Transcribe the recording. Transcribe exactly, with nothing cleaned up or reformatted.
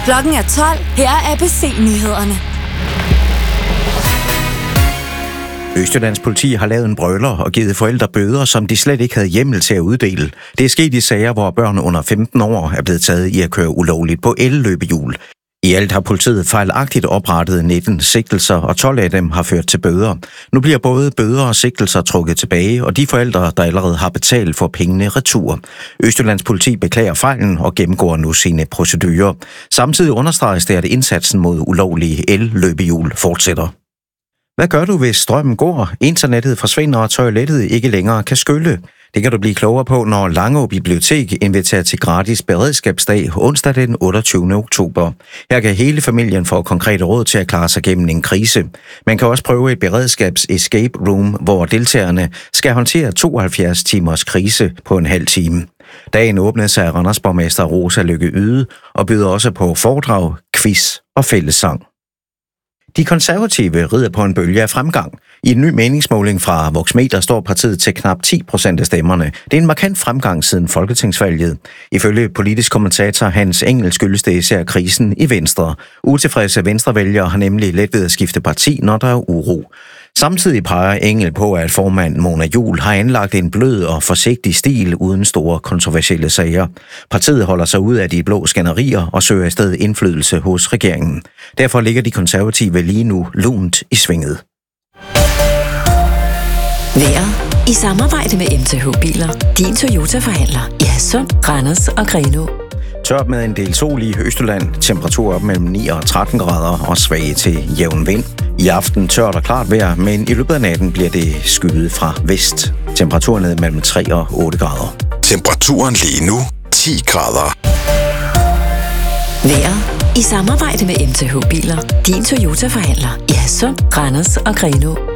Klokken er tolv. Her er A B C-nyhederne. Østjyllands politi har lavet en brøler og givet forældre bøder, som de slet ikke havde hjemmel til at uddele. Det er sket i sager, hvor børn under femten år er blevet taget i at køre ulovligt på elløbehjul. I alt har politiet fejlagtigt oprettet nitten sigtelser, og tolv af dem har ført til bøder. Nu bliver både bøder og sigtelser trukket tilbage, og de forældre, der allerede har betalt, får pengene retur. Østjyllands politi beklager fejlen og gennemgår nu sine procedurer. Samtidig understreges det, at indsatsen mod ulovlige elløbehjul fortsætter. Hvad gør du, hvis strømmen går, internettet forsvinder og toilettet ikke længere kan skylle? Det kan du blive klogere på, når Langå Bibliotek inviterer til gratis beredskabsdag onsdag den otteogtyvende oktober. Her kan hele familien få konkrete råd til at klare sig gennem en krise. Man kan også prøve et beredskabs-escape room, hvor deltagerne skal håndtere tooghalvfjerds timers krise på en halv time. Dagen åbnes af Randers borgmester Rosa Lykke Yde og byder også på foredrag, quiz og fællessang. De konservative rider på en bølge af fremgang. I en ny meningsmåling fra Voxmeter står partiet til knap ti procent af stemmerne. Det er en markant fremgang siden folketingsvalget. Ifølge politisk kommentator Hans Engel skyldes det især krisen i Venstre. Utilfredse venstrevælgere har nemlig let ved at skifte parti, når der er uro. Samtidig peger Engel på, at formand Mona Juul har anlagt en blød og forsigtig stil uden store kontroversielle sager. Partiet holder sig ud af de blå skænderier og søger i stedet indflydelse hos regeringen. Derfor ligger de konservative lige nu lunt i svinget. Vejret i samarbejde med M T H Biler. Din Toyota-forhandler i Hadsund, Randers og Grenaa. Tørt med en del sol i Østjylland. Temperatur op mellem ni og tretten grader og svag til jævn vind. I aften tørt og klart vejr, men i løbet af natten bliver det skyet fra vest. Temperaturen ned mellem tre og otte grader. Temperaturen lige nu ti grader. Vejret i samarbejde med M T H Biler. Din Toyota-forhandler i Hadsund, Randers og Grenaa.